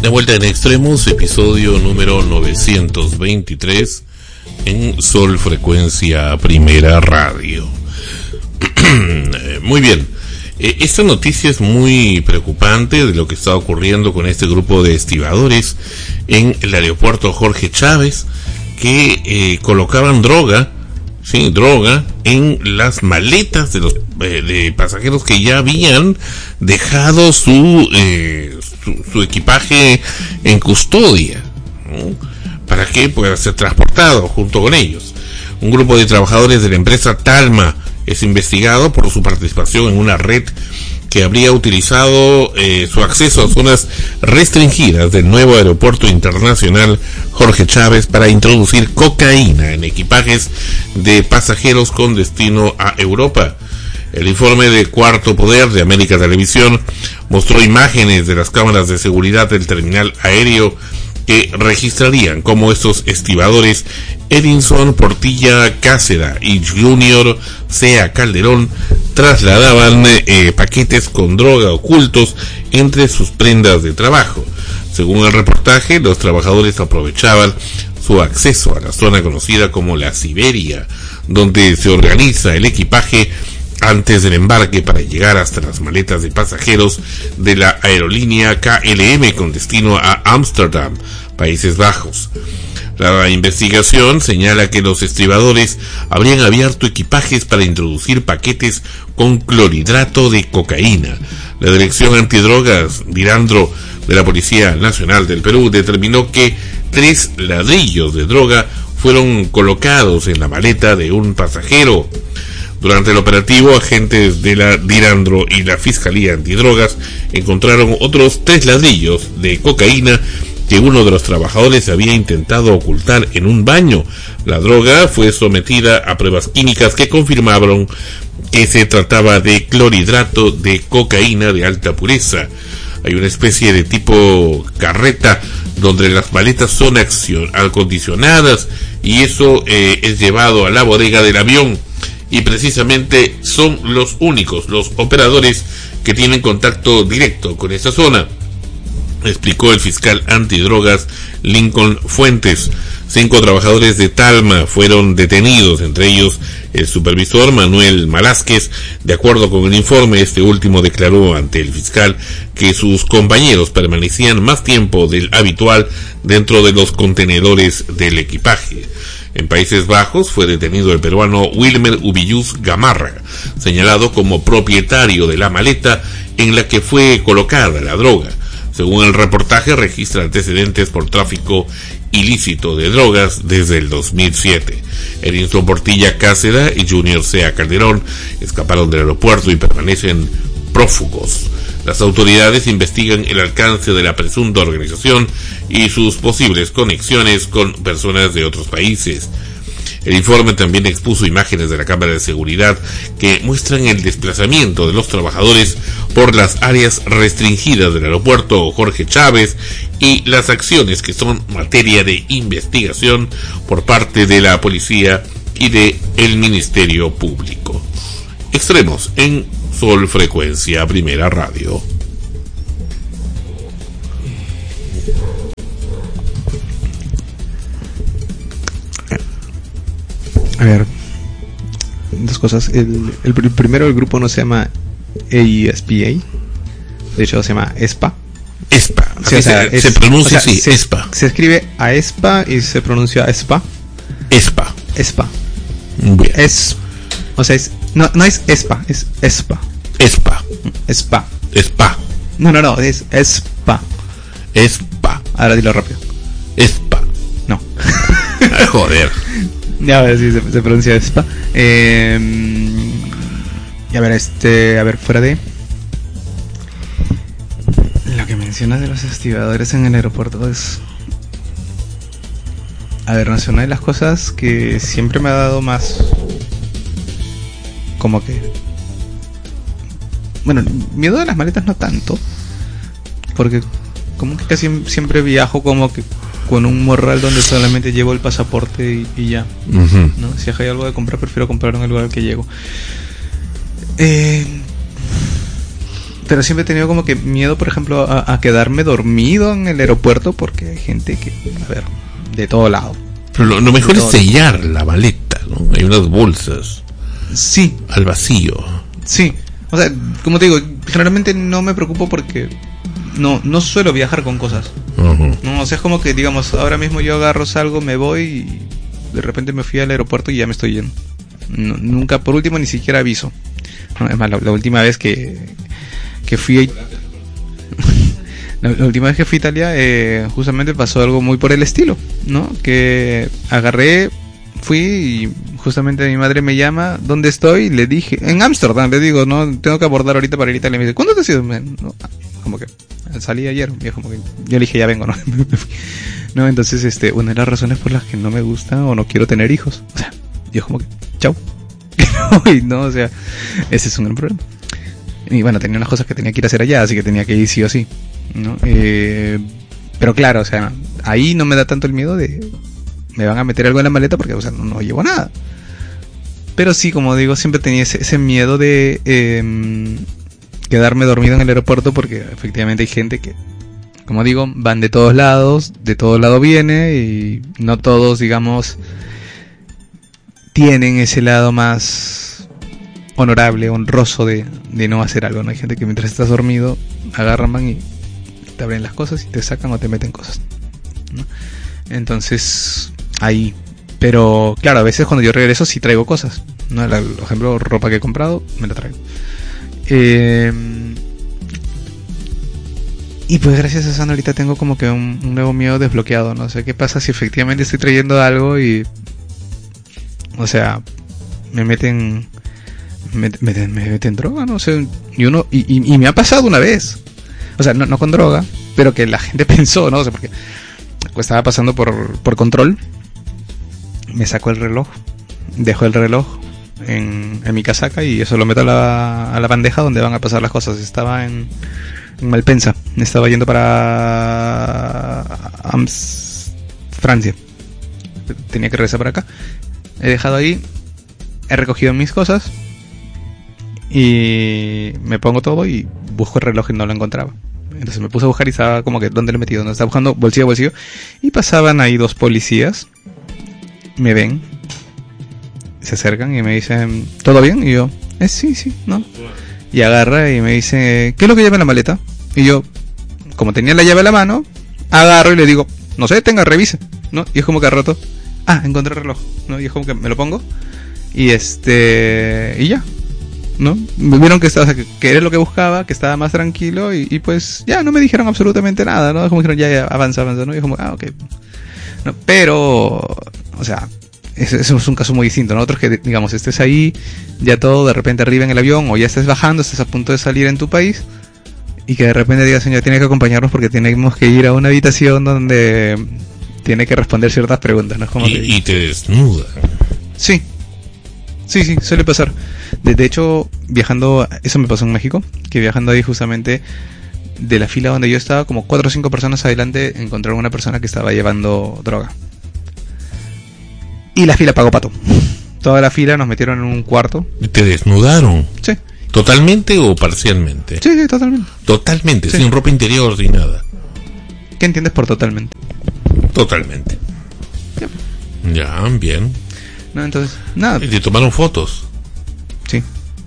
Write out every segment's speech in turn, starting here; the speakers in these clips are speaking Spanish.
De vuelta en Extremos, episodio número 923 en Sol Frecuencia Primera Radio. Muy bien, esta noticia es muy preocupante de lo que está ocurriendo con este grupo de estibadores en el aeropuerto Jorge Chávez que colocaban droga en las maletas de los de pasajeros que ya habían dejado su equipaje en custodia, ¿no? Para que pueda ser transportado junto con ellos. Un grupo de trabajadores de la empresa Talma es investigado por su participación en una red que habría utilizado su acceso a zonas restringidas del nuevo aeropuerto internacional Jorge Chávez para introducir cocaína en equipajes de pasajeros con destino a Europa. El informe de Cuarto Poder de América Televisión mostró imágenes de las cámaras de seguridad del terminal aéreo que registrarían cómo estos estibadores Edinson Portilla Cáceda y Junior Sea Calderón trasladaban paquetes con droga ocultos entre sus prendas de trabajo. Según el reportaje, los trabajadores aprovechaban su acceso a la zona conocida como la Siberia, donde se organiza el equipaje antes del embarque para llegar hasta las maletas de pasajeros de la aerolínea KLM con destino a Ámsterdam, Países Bajos. La investigación señala que los estibadores habrían abierto equipajes para introducir paquetes con clorhidrato de cocaína. La Dirección Antidrogas Dirandro de la Policía Nacional del Perú determinó que 3 ladrillos de droga fueron colocados en la maleta de un pasajero. Durante el operativo, agentes de la Dirandro y la Fiscalía Antidrogas encontraron otros 3 ladrillos de cocaína que uno de los trabajadores había intentado ocultar en un baño. La droga fue sometida a pruebas químicas que confirmaron que se trataba de clorhidrato de cocaína de alta pureza. Hay una especie de tipo carreta donde las maletas son acondicionadas y eso es llevado a la bodega del avión. Y precisamente son los únicos, los operadores que tienen contacto directo con esa zona, explicó el fiscal antidrogas Lincoln Fuentes. 5 trabajadores de Talma fueron detenidos, entre ellos el supervisor Manuel Malásquez. De acuerdo con el informe, este último declaró ante el fiscal que sus compañeros permanecían más tiempo del habitual dentro de los contenedores del equipaje. En Países Bajos fue detenido el peruano Wilmer Ubillus Gamarra, señalado como propietario de la maleta en la que fue colocada la droga. Según el reportaje, registra antecedentes por tráfico ilícito de drogas desde el 2007. Edinson Portilla Cáceda y Junior Sea Calderón escaparon del aeropuerto y permanecen prófugos. Las autoridades investigan el alcance de la presunta organización y sus posibles conexiones con personas de otros países. El informe también expuso imágenes de la cámara de seguridad que muestran el desplazamiento de los trabajadores por las áreas restringidas del aeropuerto Jorge Chávez y las acciones que son materia de investigación por parte de la policía y de el Ministerio Público. Extremos en Sol Frecuencia Primera Radio. A ver, 2 cosas. El primero, el grupo no se llama AESPA, de hecho se llama ESPA. ESPA, sí, o sea, se pronuncia así, ESPA. Se escribe AESPA y se pronuncia ESPA. ESPA. ESPA. Bien. O sea, no es ESPA, es ESPA. ESPA. ESPA. ESPA. No, es ESPA. ESPA. Ahora dilo rápido. ESPA. No. Joder. Ya, a ver si se pronuncia ESPA. Y a ver, fuera de lo que mencionas de los estibadores en el aeropuerto es... A ver, no sé, una de las cosas que siempre me ha dado más... Como que... Bueno, miedo de las maletas no tanto, porque como que casi siempre viajo como que con un morral donde solamente llevo el pasaporte y ya, ¿no? Si hay algo de comprar, prefiero comprar en el lugar al que llego. Pero siempre he tenido como que miedo, por ejemplo, a quedarme dormido en el aeropuerto, porque hay gente que, a ver, de todo lado. Pero lo mejor es sellar la maleta, ¿no? Hay unas bolsas. Sí. Al vacío. Sí. O sea, como te digo, generalmente no me preocupo porque no suelo viajar con cosas. Uh-huh. No, o sea, es como que, digamos, ahora mismo yo agarro, salgo, me voy y de repente me fui al aeropuerto y ya me estoy yendo. No, nunca, por último, ni siquiera aviso. No, es más, la última vez que fui a la última vez que fui a Italia, justamente pasó algo muy por el estilo, ¿no? Que agarré, fui y justamente mi madre me llama, ¿dónde estoy? Le dije, en Ámsterdam, le digo, no, tengo que abordar ahorita para ir a Italia. Me dice, ¿cuándo te has ido? No, como que salí ayer, y como que yo le dije, ya vengo, ¿no? No, entonces, una de las razones por las que no me gusta o no quiero tener hijos, o sea, yo como que, chau. Y no, o sea, ese es un gran problema. Y bueno, tenía unas cosas que tenía que ir a hacer allá, así que tenía que ir sí o sí, ¿no? Pero claro, o sea, ahí no me da tanto el miedo de me van a meter algo en la maleta porque, o sea, no llevo nada. Pero sí, como digo, siempre tenía ese miedo de quedarme dormido en el aeropuerto porque efectivamente hay gente que, como digo, van de todos lados viene y no todos, digamos, tienen ese lado más honorable, honroso de no hacer algo, ¿no? Hay gente que mientras estás dormido agarran, van y te abren las cosas y te sacan o te meten cosas, ¿no? Entonces, ahí. Pero, claro, a veces cuando yo regreso sí traigo cosas, ¿no? Por ejemplo, ropa que he comprado, me la traigo. Y pues gracias a eso ahorita tengo como que un nuevo miedo desbloqueado, no sé qué pasa si efectivamente estoy trayendo algo y, o sea, me meten droga, no sé, y me ha pasado una vez, o sea, no con droga, pero que la gente pensó, no sé, porque estaba pasando por control, me sacó el reloj, dejó el reloj en mi casaca y eso lo meto a la bandeja donde van a pasar las cosas. Estaba en Malpensa, estaba yendo para Francia, tenía que regresar para acá, he dejado ahí, he recogido mis cosas y me pongo todo y busco el reloj y no lo encontraba. Entonces me puse a buscar y estaba como que ¿dónde lo he metido? No, estaba buscando bolsillo a bolsillo y pasaban ahí dos policías, me ven, se acercan y me dicen ¿todo bien? Y yo, sí, ¿no? Y agarra y me dice ¿qué es lo que lleva en la maleta? Y yo, como tenía la llave a la mano, agarro y le digo no sé, revise, ¿no? Y es como que al rato, encontré el reloj, ¿no? Y es como que me lo pongo y y ya, ¿no? Me vieron que era lo que buscaba, que estaba más tranquilo y pues ya no me dijeron absolutamente nada, ¿no? Como dijeron ya avanza, ¿no? Y como, ok. No, pero, o sea, eso es un caso muy distinto, ¿no? Otros que, digamos, estés ahí, ya todo de repente arriba en el avión, o ya estés bajando, estés a punto de salir en tu país, y que de repente digas, señor, tiene que acompañarnos porque tenemos que ir a una habitación donde tiene que responder ciertas preguntas, ¿no? Es como y te desnuda. Sí, suele pasar. De hecho, viajando, eso me pasó en México, que viajando ahí justamente de la fila donde yo estaba, como 4 o 5 personas adelante, encontraron una persona que estaba llevando droga. Y la fila pagó pato. Toda la fila nos metieron en un cuarto. ¿Te desnudaron? Sí. ¿Totalmente o parcialmente? Sí, totalmente. Totalmente, sí. Sin ropa interior, sin nada. ¿Qué entiendes por totalmente? Totalmente. Ya, bien. No, entonces, nada. ¿Y te tomaron fotos? Sí.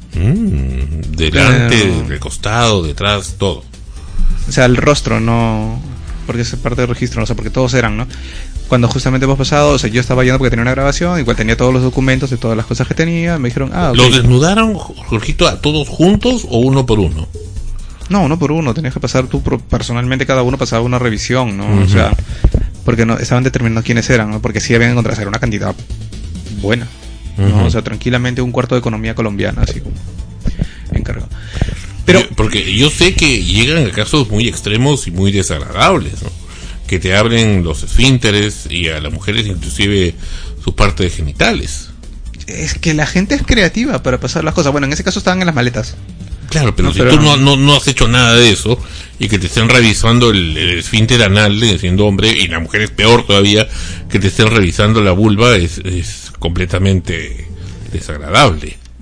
Delante, de costado, detrás, todo. O sea, el rostro no, porque es parte del registro, no sé, porque todos eran, ¿no? Cuando justamente hemos pasado, o sea, yo estaba yendo porque tenía una grabación, igual tenía todos los documentos de todas las cosas que tenía, me dijeron, okay. ¿Los desnudaron, Jorgito, a todos juntos o uno por uno? No, uno por uno, tenías que pasar tú personalmente, cada uno pasaba una revisión, ¿no? Uh-huh. O sea, porque no estaban determinando quiénes eran, ¿no? Porque sí habían encontrado, era una cantidad buena, ¿no? Uh-huh. O sea, tranquilamente un cuarto de economía colombiana, así como encargado. Pero porque yo sé que llegan a casos muy extremos y muy desagradables, ¿no? Que te abren los esfínteres y a las mujeres inclusive sus partes genitales. Es que la gente es creativa para pasar las cosas. Bueno, en ese caso estaban en las maletas. Claro, pero si tú no has hecho nada de eso y que te estén revisando el esfínter anal siendo hombre, y la mujer es peor todavía, que te estén revisando la vulva, es completamente desagradable.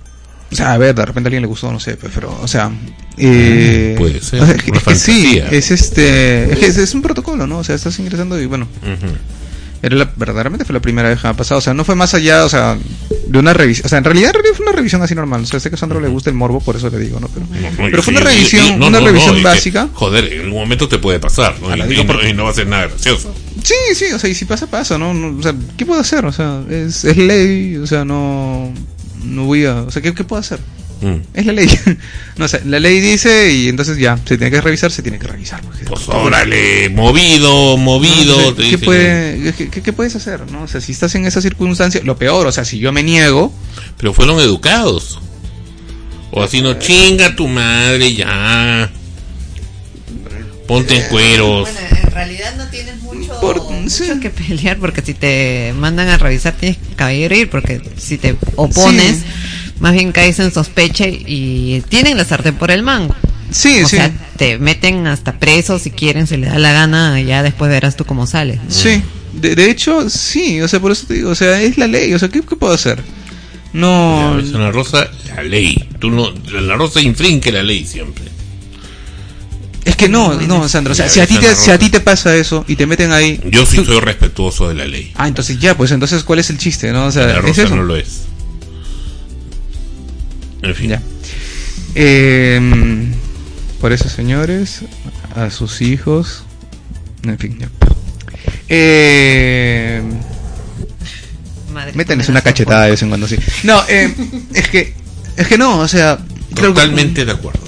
O sea, a ver, de repente a alguien le gustó, no sé, pero, o sea, puede ser, o sea, una sí, fantasía. es un protocolo, ¿no? O sea, estás ingresando y bueno, verdaderamente fue la primera vez que me ha pasado, o sea, no fue más allá, o sea, de una revisión, o sea, en realidad fue una revisión así normal, o sea, sé que a Sandro le gusta el morbo, por eso le digo, ¿no? Pero fue una revisión, básica. Joder, en algún momento te puede pasar, ¿no? Y no va a ser nada gracioso. Sí, o sea, y si pasa, ¿no? O sea, ¿qué puedo hacer? O sea, es ley, o sea, no voy a, o sea, ¿qué puedo hacer? Es la ley. No, o sea, la ley dice y entonces ya, se tiene que revisar. Pues órale, movido. No, ¿qué puedes hacer? ¿No? O sea, si estás en esa circunstancia, lo peor, o sea, si yo me niego. Pero fueron educados. O así no, chinga tu madre ya. Ponte en cueros. Bueno, en realidad no tienes mucho sí. que pelear, porque si te mandan a revisar tienes que caballero ir, porque si te opones, Sí. más bien caes en sospecha y tienen la sartén por el mango. Sí, O sí. sea, te meten hasta preso si quieren, se les da la gana, ya después verás tú cómo sales. Sí. De hecho, sí, o sea, por eso te digo, o sea, es la ley, o sea, ¿qué puedo hacer? No. Es una rosa, la ley. La rosa infringe la ley siempre. Es que no, Sandro, o sea, si a ti te pasa eso y te meten ahí. Yo sí soy respetuoso de la ley. Ah, entonces ya, pues entonces ¿cuál es el chiste, no? O sea, La ¿es rosa eso? no lo es. En fin. Ya. Por eso, señores, a sus hijos, en fin, ya. Madre, Métanles una cachetada de vez en cuando, sí. No, es que no, o sea, Totalmente de acuerdo.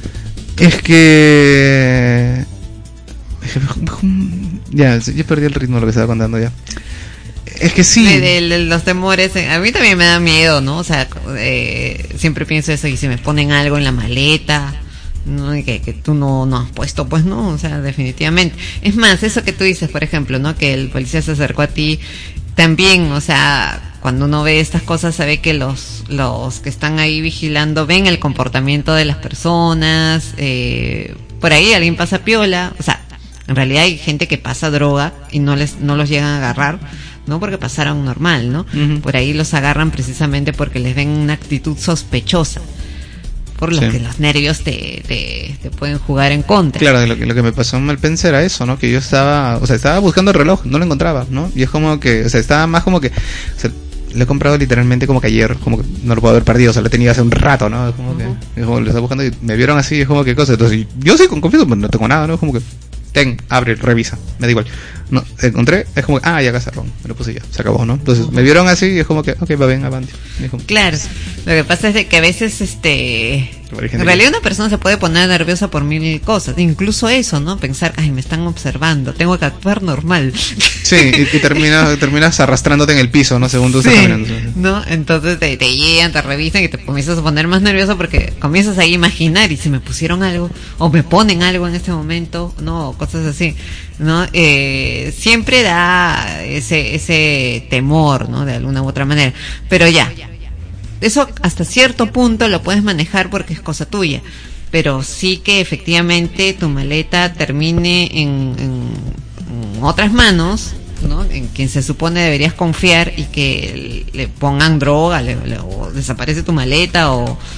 ya perdí el ritmo de lo que estaba contando ya. Es que sí. De los temores, a mí también me da miedo, ¿no? O sea, siempre pienso eso, y si me ponen algo en la maleta, ¿no? Y que tú no has puesto, pues no, o sea, definitivamente. Es más, eso que tú dices, por ejemplo, ¿no? Que el policía se acercó a ti, también, o sea, cuando uno ve estas cosas, sabe que los que están ahí vigilando ven el comportamiento de las personas, por ahí alguien pasa piola, o sea, en realidad hay gente que pasa droga y no los llegan a agarrar, no porque pasaron normal, ¿no? Uh-huh. Por ahí los agarran precisamente porque les ven una actitud sospechosa, por lo Sí. que los nervios te pueden jugar en contra. Claro, lo que me pasó en Malpensa era eso, ¿no? Que yo estaba buscando el reloj, no lo encontraba, ¿no? Y es como que, o sea, estaba más como que, o sea, lo he comprado literalmente como que ayer, como que no lo puedo haber perdido, o sea, lo he tenido hace un rato, ¿no? Es como que, es como que lo estaba buscando y me vieron así, es como que cosa, entonces yo sí, confieso, pues no tengo nada, ¿no? Es como que, abre, revisa, me da igual. No, encontré, es como que, ya cazaron, me lo puse ya, se acabó, ¿no? Entonces me vieron así y es como que, ok, va bien, avante. Claro, lo que pasa es de que a veces, en realidad una persona se puede poner nerviosa por mil cosas, incluso eso, ¿no? Pensar, ay, me están observando, tengo que actuar normal. Sí, y terminas arrastrándote en el piso, ¿no? Según tú estás caminando. ¿No? Entonces te llegan, te revisan y te comienzas a poner más nervioso porque comienzas a imaginar, y si me pusieron algo, o me ponen algo en este momento, ¿no? O cosas así, ¿no? Siempre da ese temor, ¿no? De alguna u otra manera, pero ya. Eso hasta cierto punto lo puedes manejar porque es cosa tuya, pero sí que efectivamente tu maleta termine en otras manos, ¿no? En quien se supone deberías confiar, y que le pongan droga, o desaparece tu maleta,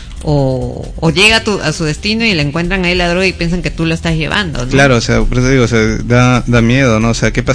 o llega a su destino y le encuentran ahí la droga y piensan que tú lo estás llevando, ¿no? Claro, o sea, por eso digo, o sea, da miedo, ¿no? O sea, ¿qué